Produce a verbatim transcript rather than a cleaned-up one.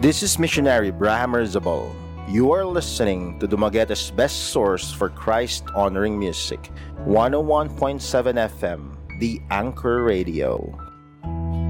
This is Missionary Braham Zabal. You are listening to Dumagueta's best source for Christ-honoring music, one oh one point seven F M, The Anchor Radio.